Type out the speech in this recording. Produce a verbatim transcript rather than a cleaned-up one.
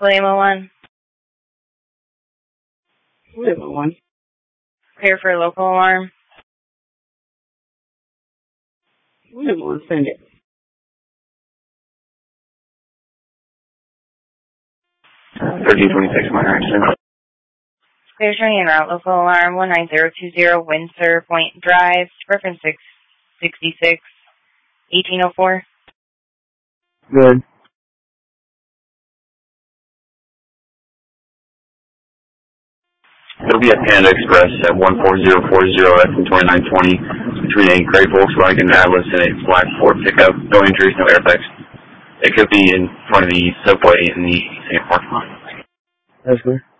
William oh one. William oh one. Clear for local alarm. William oh one, send it. thirteen twenty-six, minor accident. Clear showing en route. Local alarm one nine zero two zero, Windsor Point Drive, reference six sixty-six, eighteen oh four. Good. It'll be at Panda Express at one four zero four zero F and twenty-nine twenty between a gray Volkswagen Atlas and a black Ford pickup. No injuries, no airbags. It could be in front of the subway in the same parking lot. That's clear.